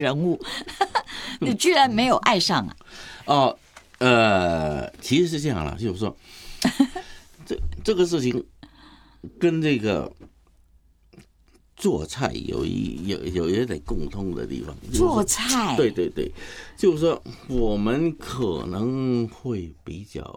人物，你居然没有爱上啊？ 其实是这样了，就是说，这个事情跟这个做菜有一点共通的地方。 做菜， 对对对，就是说我们可能会比较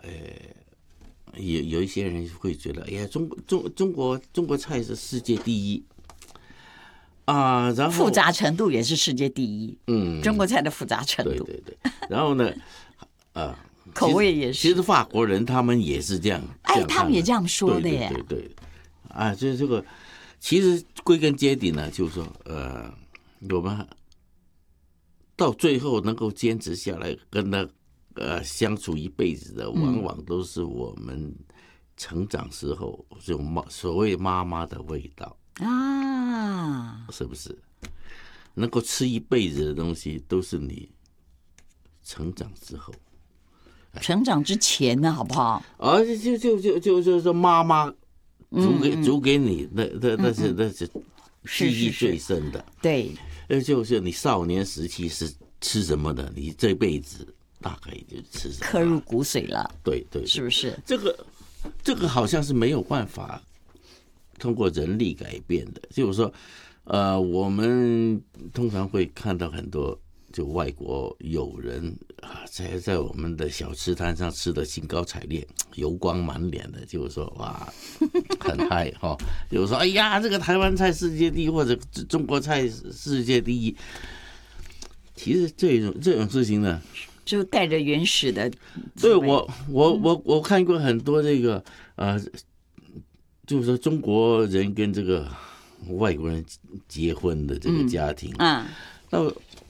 有一些人会觉得，哎呀，中国菜是世界第一啊，然后复杂程度也是世界第一。中国菜的复杂程度， 对对对，然后呢， 口味也是。 其实法国人他们也是这样， 他们也这样说的耶。 对，就是这个，其实归根结底呢，就是说，我们到最后能够坚持下来，跟他相处一辈子的，往往都是我们成长时候这种所谓妈妈的味道啊，是不是？能够吃一辈子的东西，都是你成长之后。 成长之前呢，好不好？ 就是说妈妈煮给你，那是记忆最深的。 对， 就是你少年时期是吃什么的，你这辈子大概就吃什么， 刻入骨髓了。 对， 是不是？ 这个好像是没有办法通过人力改变的。就是说，我们通常会看到很多就外国友人啊，在我们的小吃摊上吃的兴高采烈、油光满脸的，就是说哇，很嗨哈。就是说，哎呀，这个台湾菜世界第一，或者中国菜世界第一。其实这种事情呢， 就带着原始的。 对，我看过很多这个就是说中国人跟这个外国人结婚的这个家庭，那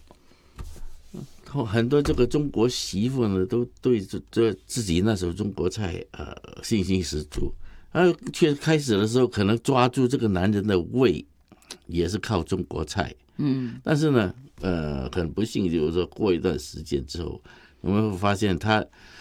很多这个中国媳妇呢，都对这自己那手中国菜信心十足，却开始的时候可能抓住这个男人的胃，也是靠中国菜，但是呢，很不幸，就是说过一段时间之后，我们会发现他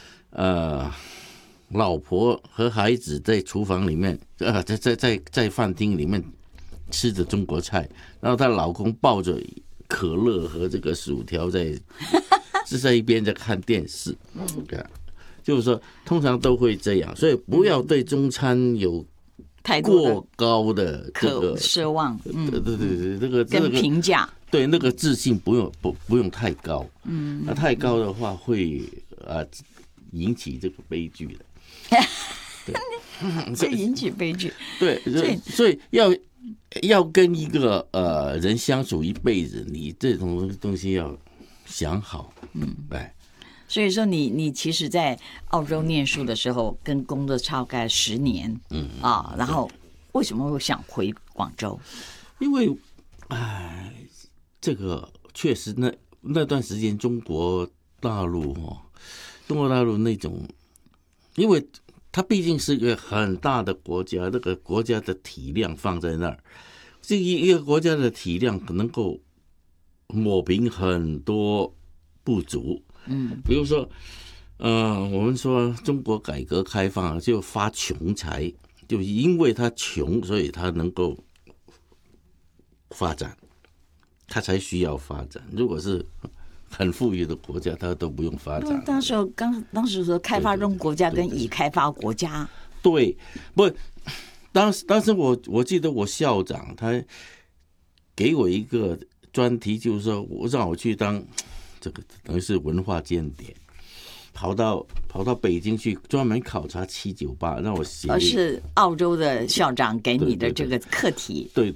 老婆和孩子在厨房里面，在饭厅里面吃着中国菜，然后她老公抱着可乐和这个薯条是在一边在看电视，就是说通常都会这样，所以不要对中餐有过高的这个奢望， 对，这个跟评价， 对那个自信不用太高，那太高的话会引起这个悲剧的， 这引起悲剧， 对，所以要跟一个人相处一辈子，你这种东西要想好， 所以说你其实，在澳洲念书的时候，跟工作大概10年，然后为什么会想回广州？ 因为，这个确实那段时间中国大陆那种，因为它毕竟是一个很大的国家，那个国家的体量放在那儿，这一个国家的体量能够抹平很多不足。比如说，我们说中国改革开放就发穷财，就因为他穷，所以他能够发展，他才需要发展。如果是很富裕的国家，他都不用发展。 当时说开发中国家跟已开发国家， 对，不，当时我记得我校长他给我一个专题，就是说让我去当这个等于是文化间谍，跑到北京去专门考察798，让我写。 是澳洲的校长给你的这个课题。 对，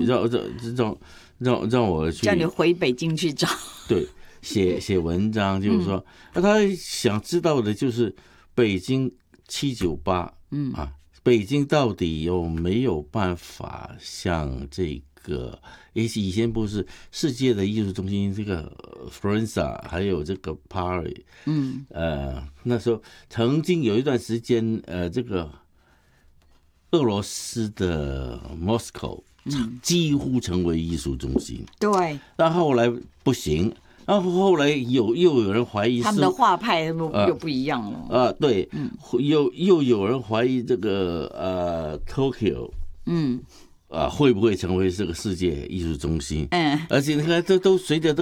让我去， 叫你回北京去找。 对，写文章，就是说，他想知道的就是北京798，北京到底有没有办法像这个以前不是世界的艺术中心这个 Florensa 还有这个 Paris， 那时候曾经有一段时间，这个俄罗斯的 Moscow 几乎成为艺术中心， 对， 但后来不行。然后后来又有人怀疑他们的画派又不一样了对，又有人怀疑这个Tokyo， 会不会成为这个世界艺术中心？而且你看，都随着这